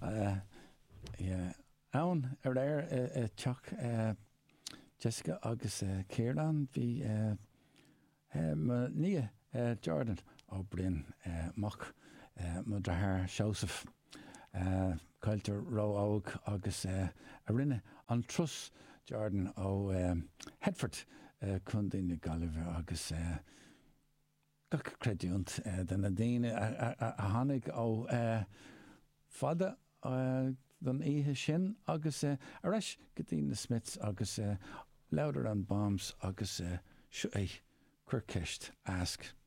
Ann ar air teach Jessica agus Kieran bhí ní Jordan ó Bryn Mach mu drathir Seosaf Cailtear Ró agus a rinne an trus Jordan ó Headford chun daoine Gallagher agus gach creidúnt den na daoine a tháinig ó fada don ihe sin agus a reis go dtí Smiths agus louder an bombs agus chuir ceist ask